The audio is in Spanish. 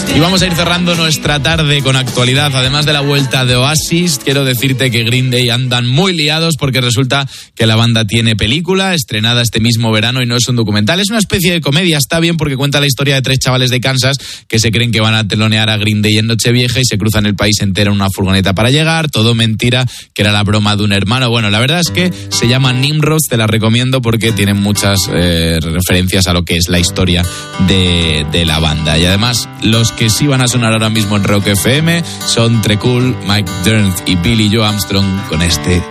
Y vamos a ir cerrando nuestra tarde con actualidad. Además de la vuelta de Oasis, quiero decirte que Green Day andan muy liados porque resulta que la banda tiene película estrenada este mismo verano y no es un documental, es una especie de comedia. Está bien porque cuenta la historia de 3 chavales de Kansas que se creen que van a telonear a Green Day en Nochevieja y se cruzan el país entero en una furgoneta para llegar. Todo mentira, que era la broma de un hermano. Bueno, la verdad es que se llama Nimrod, te la recomiendo porque tiene muchas referencias a lo que es la historia de la banda. Y además, los que sí van a sonar ahora mismo en Rock FM son Trecool, Mike Dirnt y Billy Joe Armstrong con este